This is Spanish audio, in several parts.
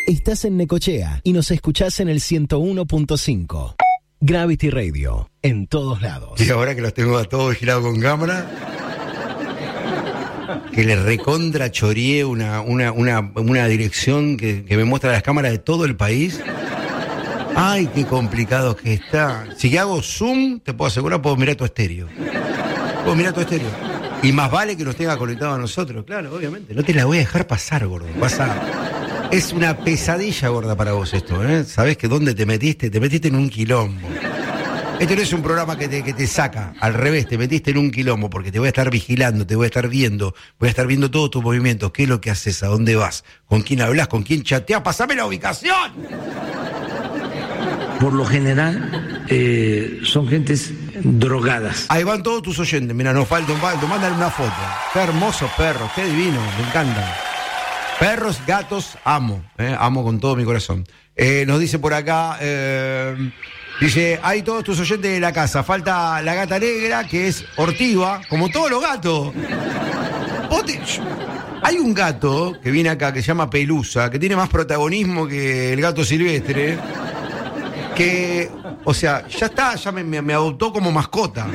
Estás en Necochea y nos escuchás en el 101.5. Gravity Radio, en todos lados. Y ahora que los tengo a todos vigilados con cámara, que le recontra choreé una dirección que me muestra las cámaras de todo el país. Ay, qué complicado que está. Si hago zoom, te puedo asegurar, puedo mirar tu estéreo. Y más vale que nos tenga conectados a nosotros, claro, obviamente. No te la voy a dejar pasar, gordo. Es una pesadilla, gorda, para vos esto, ¿eh? ¿Sabés que dónde te metiste? Te metiste en un quilombo. Este no es un programa que te saca, al revés, te metiste en un quilombo, porque te voy a estar vigilando, te voy a estar viendo todos tus movimientos, qué es lo que haces, a dónde vas, con quién hablas, con quién chateas, pasame la ubicación. Por lo general, son gentes drogadas. Ahí van todos tus oyentes, mira, no falta, mándale una foto. Qué hermosos perros, qué divino, me encantan. Perros, gatos, amo con todo mi corazón. Nos dice por acá, dice, hay todos tus oyentes de la casa, falta la gata negra, que es ortiva, como todos los gatos. Hay un gato que viene acá, que se llama Pelusa, que tiene más protagonismo que el gato silvestre, que, o sea, ya está, ya me adoptó como mascota.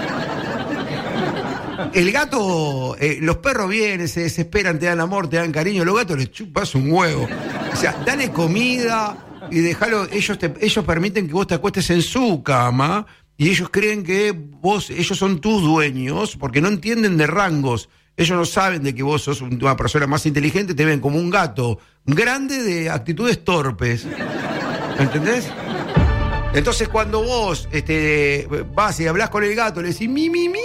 El gato, los perros vienen, se desesperan, te dan amor, te dan cariño, los gatos les chupas un huevo. O sea, dale comida y déjalo, ellos permiten que vos te acuestes en su cama y ellos creen que ellos son tus dueños porque no entienden de rangos. Ellos no saben de que vos sos una persona más inteligente, te ven como un gato grande de actitudes torpes. ¿Entendés? Entonces cuando vos vas y hablás con el gato, le decís mi,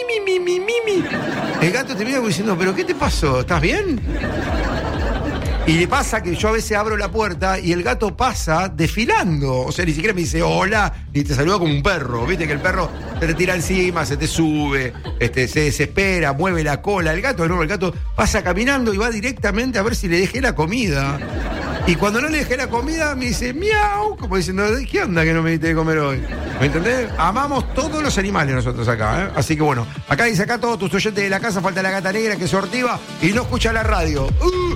el gato te mira como diciendo, ¿pero qué te pasó? ¿Estás bien? Y le pasa que yo a veces abro la puerta y el gato pasa desfilando. O sea, ni siquiera me dice hola, ni te saluda como un perro. Viste que el perro te tira encima, se te sube, se desespera, mueve la cola. El gato pasa caminando y va directamente a ver si le dejé la comida. Y cuando no le dejé la comida, me dice miau, como diciendo, ¿qué onda que no me diste de comer hoy? ¿Me entendés? Amamos todos los animales nosotros acá, ¿eh? Así que bueno, acá dice acá todos tus oyentes de la casa, falta la gata negra que es ortiva y no escucha la radio.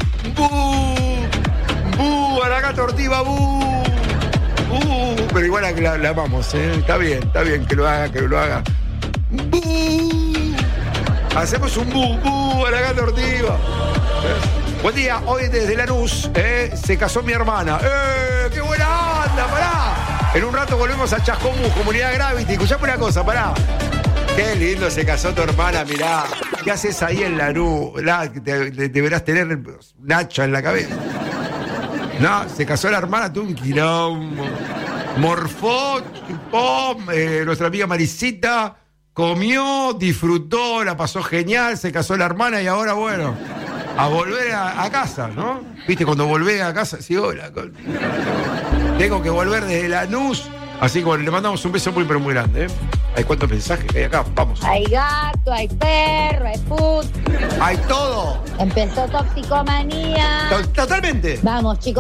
¡Bu! A la gata ortiva, ¡bu! Pero igual la amamos, ¿eh? Está bien que lo haga. ¡Bu! Hacemos un bu a la gata ortiva. Buen día, hoy desde Lanús, se casó mi hermana. ¡Qué buena onda! Pará. En un rato volvemos a Chascomús, Comunidad Gravity. Escuchame una cosa, pará. Qué lindo se casó tu hermana, mirá. ¿Qué haces ahí en Lanús? Deberás tener Nacha en la cabeza. No, se casó la hermana, tuvo un quilombo. Morfó, chupó, nuestra amiga Marisita comió, disfrutó, la pasó genial, se casó la hermana y ahora, bueno, a volver a casa, ¿no? ¿Viste? Cuando volvés a casa, sí, hola. Tengo que volver desde Lanús. Así que bueno, le mandamos un beso muy, pero muy grande, ¿eh? Hay cuántos mensajes que hay acá, vamos. Hay gato, hay perro, hay put. Hay todo. Empezó toxicomanía. Totalmente. Vamos, chicos.